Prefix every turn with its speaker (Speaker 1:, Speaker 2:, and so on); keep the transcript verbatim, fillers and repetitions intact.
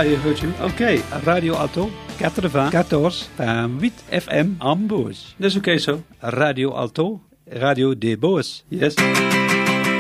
Speaker 1: I heard you. Okay, Radio Alto, quatre-vingts, quatorze, huit F M, en Beauce. That's okay, so. Radio Alto, Radio des Beauce. Yes.